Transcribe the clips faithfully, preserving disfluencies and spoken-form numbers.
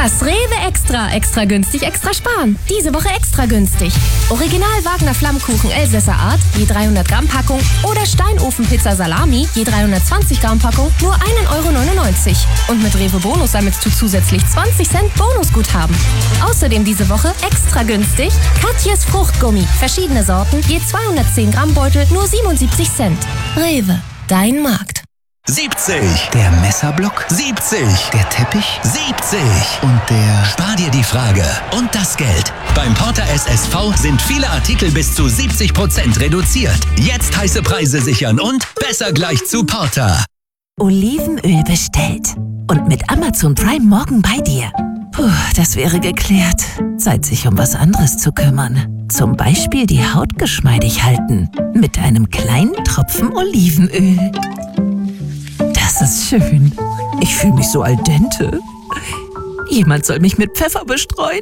Das Rewe Extra. Extra günstig, extra sparen. Diese Woche extra günstig. Original Wagner Flammkuchen Elsässer Art, je dreihundert Gramm Packung. Oder Steinofenpizza Salami, je dreihundertzwanzig Gramm Packung, nur ein Euro neunundneunzig. Und mit Rewe Bonus sammelst du zusätzlich zwanzig Cent Bonusguthaben. Außerdem diese Woche extra günstig Katjes Fruchtgummi. Verschiedene Sorten, je zweihundertzehn Gramm Beutel, nur siebenundsiebzig Cent. Rewe, dein Markt. siebzig. Der Messerblock. siebzig. Der Teppich. siebzig. Und der... Spar dir die Frage und das Geld. Beim Porter S S V sind viele Artikel bis zu siebzig Prozent reduziert. Jetzt heiße Preise sichern und besser gleich zu Porter. Olivenöl bestellt. Und mit Amazon Prime morgen bei dir. Puh, das wäre geklärt. Zeit, sich um was anderes zu kümmern. Zum Beispiel die Haut geschmeidig halten. Mit einem kleinen Tropfen Olivenöl. Das ist schön. Ich fühle mich so al dente. Jemand soll mich mit Pfeffer bestreuen.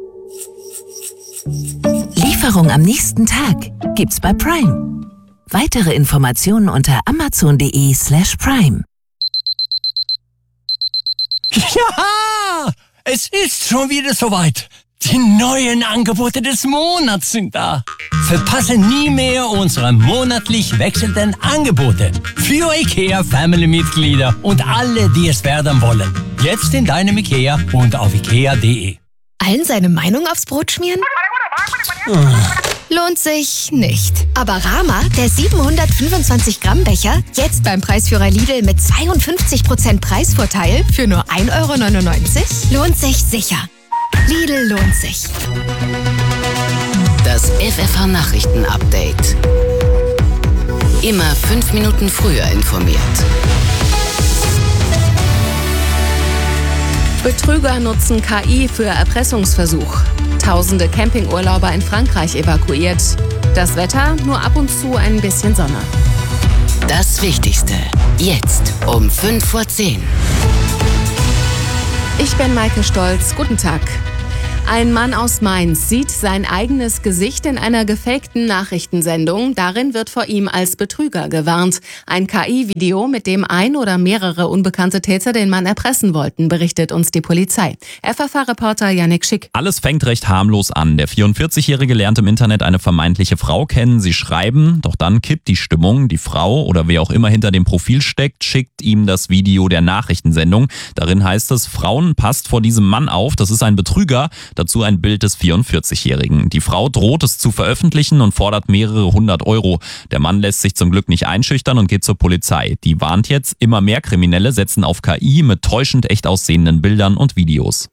Lieferung am nächsten Tag gibt's bei Prime. Weitere Informationen unter amazon.de slash prime. Ja, es ist schon wieder soweit. Die neuen Angebote des Monats sind da. Verpasse nie mehr unsere monatlich wechselnden Angebote für IKEA-Family-Mitglieder und alle, die es werden wollen. Jetzt in deinem IKEA und auf ikea punkt de. Allen seine Meinung aufs Brot schmieren? Lohnt sich nicht. Aber Rama, der siebenhundertfünfundzwanzig Gramm Becher, jetzt beim Preisführer Lidl mit zweiundfünfzig Prozent Preisvorteil für nur ein Euro neunundneunzig? Lohnt sich sicher. Lidl lohnt sich. Das F F H-Nachrichten-Update. Immer fünf Minuten früher informiert. Betrüger nutzen K I für Erpressungsversuch. Tausende Campingurlauber in Frankreich evakuiert. Das Wetter, nur ab und zu ein bisschen Sonne. Das Wichtigste. Jetzt um fünf vor zehn. Ich bin Maike Stolz. Guten Tag. Ein Mann aus Mainz sieht sein eigenes Gesicht in einer gefakten Nachrichtensendung. Darin wird vor ihm als Betrüger gewarnt. Ein K I-Video, mit dem ein oder mehrere unbekannte Täter den Mann erpressen wollten, berichtet uns die Polizei. F F H-Reporter Yannick Schick. Alles fängt recht harmlos an. Der vierundvierzigjährige lernt im Internet eine vermeintliche Frau kennen. Sie schreiben, doch dann kippt die Stimmung. Die Frau oder wer auch immer hinter dem Profil steckt, schickt ihm das Video der Nachrichtensendung. Darin heißt es, Frauen, passt vor diesem Mann auf, das ist ein Betrüger. Dazu ein Bild des vierundvierzigjährigen. Die Frau droht es zu veröffentlichen und fordert mehrere hundert Euro. Der Mann lässt sich zum Glück nicht einschüchtern und geht zur Polizei. Die warnt jetzt, immer mehr Kriminelle setzen auf K I mit täuschend echt aussehenden Bildern und Videos.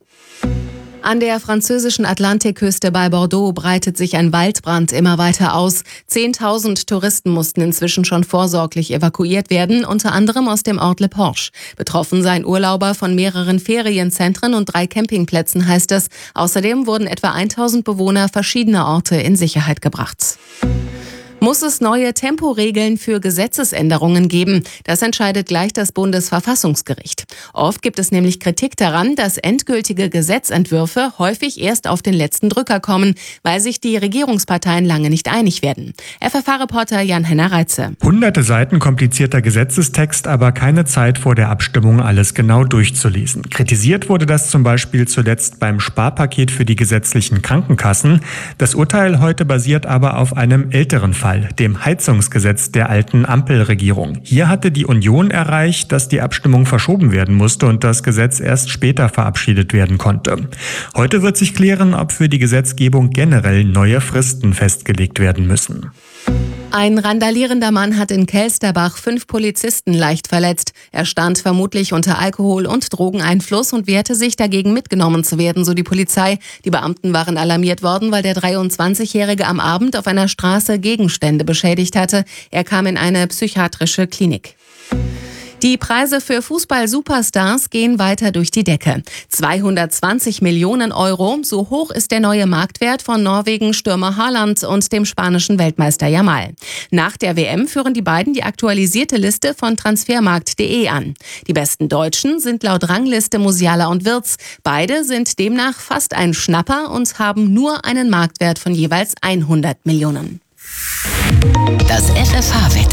An der französischen Atlantikküste bei Bordeaux breitet sich ein Waldbrand immer weiter aus. Zehntausend Touristen mussten inzwischen schon vorsorglich evakuiert werden, unter anderem aus dem Ort Le Porche. Betroffen seien Urlauber von mehreren Ferienzentren und drei Campingplätzen, heißt es. Außerdem wurden etwa tausend Bewohner verschiedener Orte in Sicherheit gebracht. Muss es neue Temporegeln für Gesetzesänderungen geben? Das entscheidet gleich das Bundesverfassungsgericht. Oft gibt es nämlich Kritik daran, dass endgültige Gesetzentwürfe häufig erst auf den letzten Drücker kommen, weil sich die Regierungsparteien lange nicht einig werden. F F H-Reporter Jan-Henner Reitze. Hunderte Seiten komplizierter Gesetzestext, aber keine Zeit vor der Abstimmung alles genau durchzulesen. Kritisiert wurde das zum Beispiel zuletzt beim Sparpaket für die gesetzlichen Krankenkassen. Das Urteil heute basiert aber auf einem älteren Fall, dem Heizungsgesetz der alten Ampelregierung. Hier hatte die Union erreicht, dass die Abstimmung verschoben werden musste und das Gesetz erst später verabschiedet werden konnte. Heute wird sich klären, ob für die Gesetzgebung generell neue Fristen festgelegt werden müssen. Ein randalierender Mann hat in Kelsterbach fünf Polizisten leicht verletzt. Er stand vermutlich unter Alkohol- und Drogeneinfluss und wehrte sich dagegen, mitgenommen zu werden, so die Polizei. Die Beamten waren alarmiert worden, weil der dreiundzwanzigjährige am Abend auf einer Straße Gegenstände beschädigt hatte. Er kam in eine psychiatrische Klinik. Die Preise für Fußball-Superstars gehen weiter durch die Decke. zweihundertzwanzig Millionen Euro, so hoch ist der neue Marktwert von Norwegen-Stürmer Haaland und dem spanischen Weltmeister Yamal. Nach der W M führen die beiden die aktualisierte Liste von transfermarkt punkt de an. Die besten Deutschen sind laut Rangliste Musiala und Wirtz. Beide sind demnach fast ein Schnapper und haben nur einen Marktwert von jeweils hundert Millionen. Das F F H-Wetter.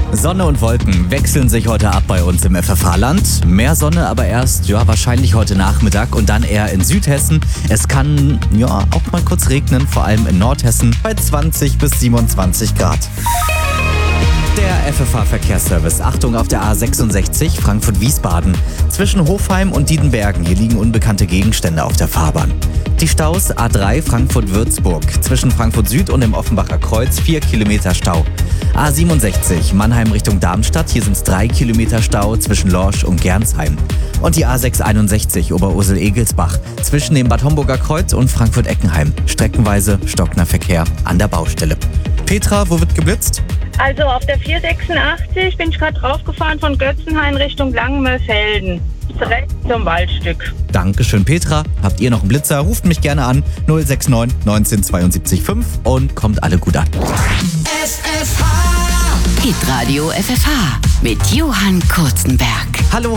Sonne und Wolken wechseln sich heute ab bei uns im F F H-Land. Mehr Sonne aber erst, ja, wahrscheinlich heute Nachmittag und dann eher in Südhessen. Es kann, ja, auch mal kurz regnen, vor allem in Nordhessen bei zwanzig bis siebenundzwanzig Grad. Der F F H-Verkehrsservice. Achtung auf der A sechsundsechzig Frankfurt-Wiesbaden. Zwischen Hofheim und Diedenbergen. Hier liegen unbekannte Gegenstände auf der Fahrbahn. Die Staus A drei Frankfurt-Würzburg. Zwischen Frankfurt Süd und dem Offenbacher Kreuz vier Kilometer Stau. A siebenundsechzig Mannheim Richtung Darmstadt. Hier sind es drei Kilometer Stau zwischen Lorsch und Gernsheim. Und die A sechshunderteinundsechzig Oberursel-Egelsbach. Zwischen dem Bad Homburger Kreuz und Frankfurt-Eckenheim. Streckenweise stockender Verkehr an der Baustelle. Petra, wo wird geblitzt? Also auf der vier sechsundachtzig bin ich gerade draufgefahren von Götzenhain Richtung Langenmörfelden. Direkt zum Waldstück. Dankeschön, Petra. Habt ihr noch einen Blitzer? Ruft mich gerne an. null sechs neun neunzehn zweiundsiebzig fünf und kommt alle gut an. F F H. Hitradio F F H mit Johann Kurzenberg. Hallo.